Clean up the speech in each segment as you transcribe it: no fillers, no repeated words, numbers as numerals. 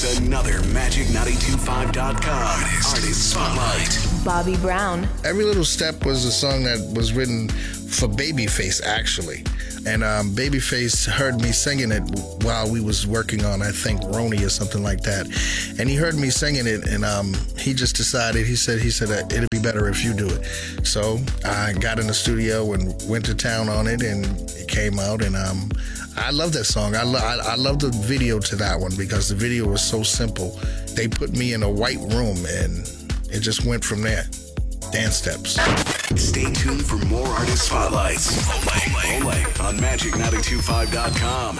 another Magic925.com Artist Spotlight. Bobby Brown. Every Little Step was a song that was written for Babyface, actually. And Babyface heard me singing it while we was working on, I think, Roni or something like that. And he heard me singing it, and he just decided, he said it'd be better if you do it. So I got in the studio and went to town on it, and it came out, and I love that song. I love the video to that one because the video was so simple. They put me in a white room, and it just went from there. Dance steps. Stay tuned for more Artist Spotlights. Only on Magic925.com.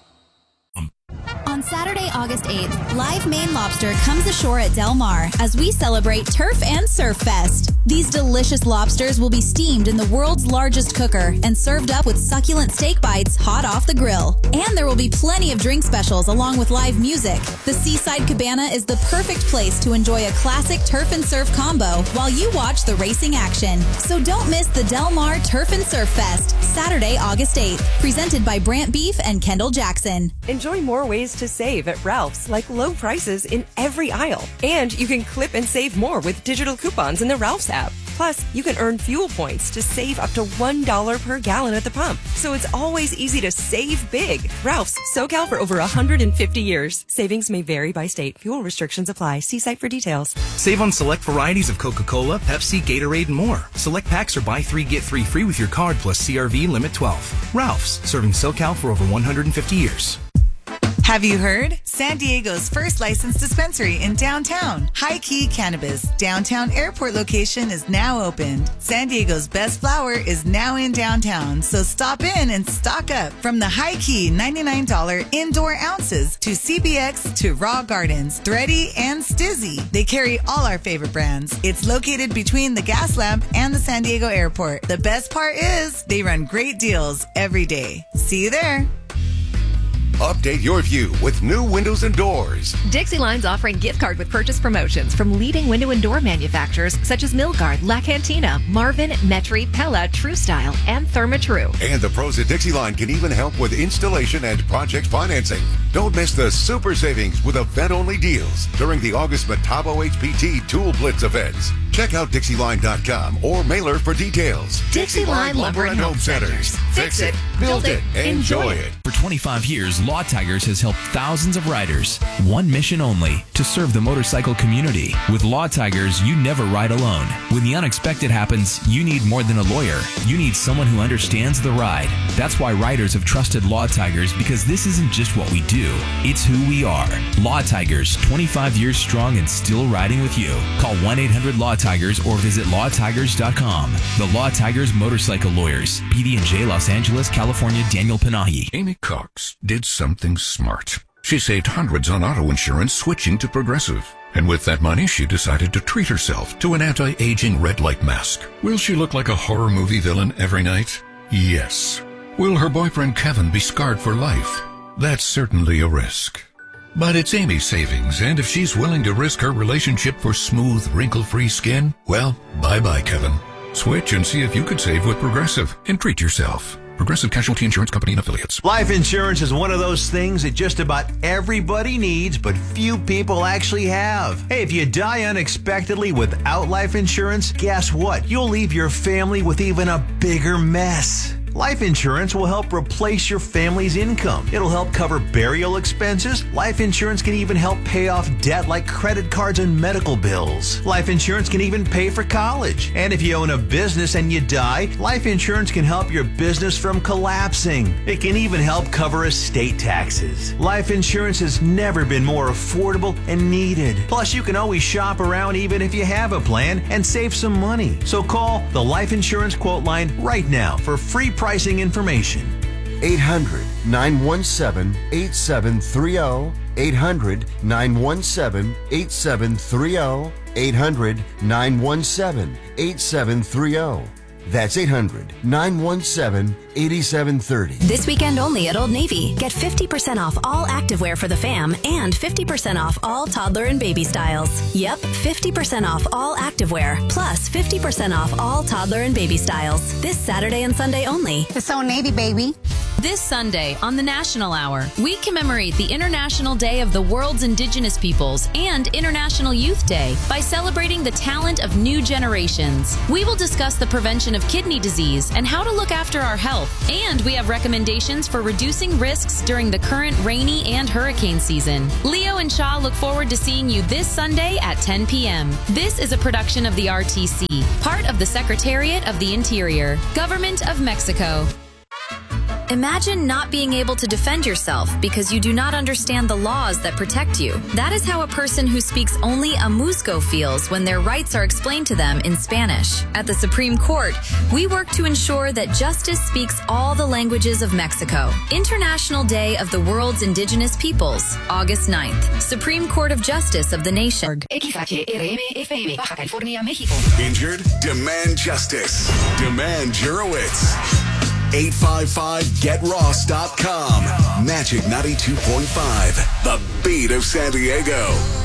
On Saturday, August 8th, Live Maine Lobster comes ashore at Del Mar as we celebrate Turf and Surf Fest. These delicious lobsters will be steamed in the world's largest cooker and served up with succulent steak bites hot off the grill. And there will be plenty of drink specials along with live music. The Seaside Cabana is the perfect place to enjoy a classic turf and surf combo while you watch the racing action. So don't miss the Del Mar Turf and Surf Fest, Saturday, August 8th, presented by Brant Beef and Kendall Jackson. Enjoy more ways to save at Ralph's, like low prices in every aisle. And you can clip and save more with digital coupons in the Ralph's app. Plus, you can earn fuel points to save up to $1 per gallon at the pump. So it's always easy to save big. Ralph's, SoCal for over 150 years. Savings may vary by state. Fuel restrictions apply. See site for details. Save on select varieties of Coca-Cola, Pepsi, Gatorade, and more. Select packs are buy 3, get 3 free with your card plus CRV limit 12. Ralph's, serving SoCal for over 150 years. Have you heard? San Diego's first licensed dispensary in downtown. High Key Cannabis downtown airport location is now opened. San Diego's best flower is now in downtown, so stop in and stock up. From the High Key $99 indoor ounces to CBX to Raw Gardens, Thready, and Stizzy. They carry all our favorite brands. It's located between the gas lamp and the San Diego airport. The best part is they run great deals every day. See you there. Update your view with new windows and doors. Dixie-Line's offering gift card with purchase promotions from leading window and door manufacturers such as Milgard, La Cantina, Marvin, Metri, Pella, TrueStyle, and Therma-Tru. And the pros at Dixie-Line can even help with installation and project financing. Don't miss the super savings with event-only deals during the August Metabo HPT Tool Blitz events. Check out Dixieline.com or mailer for details. Dixie-Line Lumber and Home Centers. Fix it, build it, enjoy it. For 25 years, Law Tigers has helped thousands of riders. One mission only, to serve the motorcycle community. With Law Tigers, you never ride alone. When the unexpected happens, you need more than a lawyer. You need someone who understands the ride. That's why riders have trusted Law Tigers, because this isn't just what we do, it's who we are. Law Tigers, 25 years strong and still riding with you. Call 1-800-LAW-TIGERS or visit lawtigers.com. The Law Tigers Motorcycle Lawyers. PD&J, Los Angeles, California. Daniel Panahi. Amy Cox did something smart. She saved hundreds on auto insurance switching to Progressive. And with that money, she decided to treat herself to an anti-aging red light mask. Will she look like a horror movie villain every night? Yes. Will her boyfriend Kevin be scarred for life? That's certainly a risk. But it's Amy's savings, and if she's willing to risk her relationship for smooth, wrinkle-free skin, well, bye-bye, Kevin. Switch and see if you could save with Progressive and treat yourself. Progressive Casualty Insurance Company and Affiliates. Life insurance is one of those things that just about everybody needs, but few people actually have. Hey, if you die unexpectedly without life insurance, guess what? You'll leave your family with even a bigger mess. Life insurance will help replace your family's income. It'll help cover burial expenses. Life insurance can even help pay off debt like credit cards and medical bills. Life insurance can even pay for college. And if you own a business and you die, life insurance can help your business from collapsing. It can even help cover estate taxes. Life insurance has never been more affordable and needed. Plus, you can always shop around even if you have a plan and save some money. So call the Life Insurance Quote Line right now for free pricing information. 800-917-8730. 800-917-8730. 800-917-8730. That's 800-917-8730. This weekend only at Old Navy. Get 50% off all activewear for the fam and 50% off all toddler and baby styles. Yep, 50% off all activewear plus 50% off all toddler and baby styles. This Saturday and Sunday only. It's Old Navy, baby. This Sunday on the National Hour, we commemorate the International Day of the World's Indigenous Peoples and International Youth Day by celebrating the talent of new generations. We will discuss the prevention of kidney disease and how to look after our health. And we have recommendations for reducing risks during the current rainy and hurricane season. Leo and Shaw look forward to seeing you this Sunday at 10 p.m. This is a production of the RTC, part of the Secretariat of the Interior, Government of Mexico. Imagine not being able to defend yourself because you do not understand the laws that protect you. That is how a person who speaks only Amuzgo feels when their rights are explained to them in Spanish. At the Supreme Court, we work to ensure that justice speaks all the languages of Mexico. International Day of the World's Indigenous Peoples, August 9th. Supreme Court of Justice of the Nation. XHRM-FM, Baja California, Mexico. Injured? Demand justice. Demand Jurowitz. 855-GetRoss.com. Magic 92.5. The beat of San Diego.